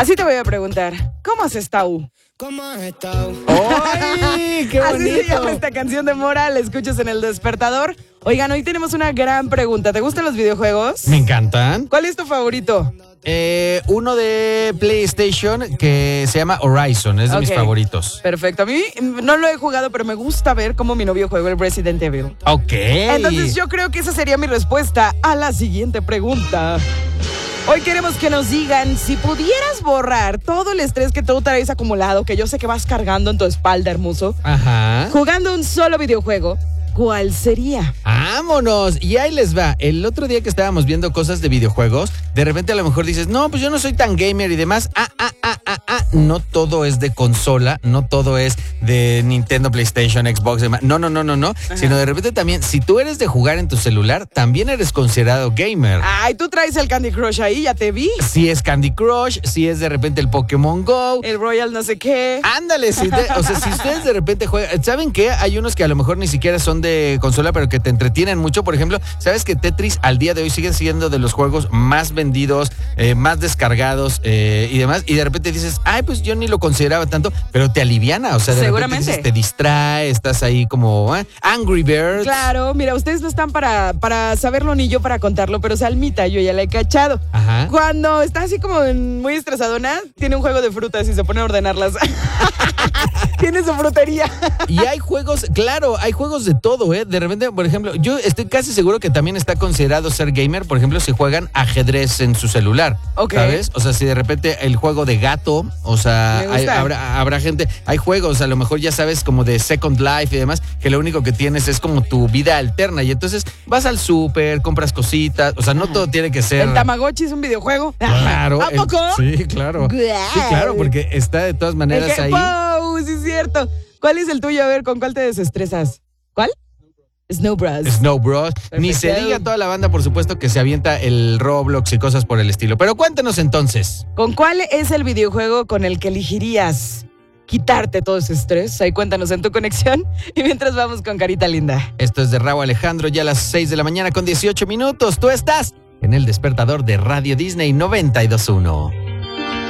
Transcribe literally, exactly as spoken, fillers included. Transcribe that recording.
Así te voy a preguntar, ¿cómo has estado? ¿Cómo has estado? ¡Ay, qué bonito! Así se llama esta canción de Mora, la escuchas en El Despertador. Oigan, hoy tenemos una gran pregunta. ¿Te gustan los videojuegos? Me encantan. ¿Cuál es tu favorito? Eh, uno de PlayStation que se llama Horizon, es de Ok. mis favoritos. Perfecto. A mí no lo he jugado, pero me gusta ver cómo mi novio juega el Resident Evil. Ok. Entonces yo creo que esa sería mi respuesta a la siguiente pregunta. Hoy queremos que nos digan si pudieras borrar todo el estrés que tú traes acumulado, que yo sé que vas cargando en tu espalda, hermoso, Ajá. jugando un solo videojuego, ¿cuál sería? ¡Vámonos! Y ahí les va. El otro día que estábamos viendo cosas de videojuegos, de repente a lo mejor dices, no, pues yo no soy tan gamer y demás. Ah, ah, ah, ah, ah. No todo es de consola, no todo es de Nintendo, PlayStation, Xbox, demás. No, no, no, no, no. Ajá. Sino de repente también, si tú eres de jugar en tu celular, también eres considerado gamer. Ay, tú traes el Candy Crush ahí, ya te vi. Si es Candy Crush, si es de repente el Pokémon Go. El Royal no sé qué. Ándale, si te- o sea, si ustedes de repente juegan, ¿saben qué? Hay unos que a lo mejor ni siquiera son de consola, pero que te entretienen mucho. Por ejemplo, ¿sabes que Tetris al día de hoy sigue siendo de los juegos más vendidos, eh, más descargados eh, y demás? Y de repente dices, ay, pues yo ni lo consideraba tanto, pero te aliviana, o sea, de Seguramente. repente dices, te distrae, estás ahí como ¿eh? Angry Birds. Claro, mira, ustedes no están para, para saberlo ni yo para contarlo, pero Salmita yo ya la he cachado. Ajá. Cuando está así como en- muy estresadona, tiene un juego de frutas y se pone a ordenarlas. Tiene su frutería. Y hay juegos, claro, hay juegos de todo, ¿eh? De repente, por ejemplo, yo estoy casi seguro que también está considerado ser gamer, por ejemplo, si juegan ajedrez en su celular. Ok. ¿Sabes? O sea, si de repente el juego de gato, o sea, Me hay- gusta. habrá, habrá gente, hay juegos, a lo mejor ya sabes, como de Second Life y demás, que lo único que tienes es como tu vida alterna. Y entonces vas al súper, compras cositas, o sea, no todo tiene que ser. El Tamagotchi es un videojuego. Claro. ¿A el- poco? sí, claro. Sí, claro, porque está de todas El maneras que- ahí. ¡Wow! Sí, es cierto. ¿Cuál es el tuyo? A ver, ¿con cuál te desestresas? ¿Cuál? Snow Bros. Snow Bros. Ni se Perfecto. diga toda la banda, por supuesto, que se avienta el Roblox y cosas por el estilo. Pero cuéntanos entonces. ¿Con cuál es el videojuego con el que elegirías quitarte todo ese estrés? Ahí cuéntanos en tu conexión. Y mientras vamos con Carita Linda. Esto es de Raúl Alejandro, ya a las seis de la mañana con dieciocho minutos. Tú estás en el despertador de Radio Disney noventa y dos punto uno.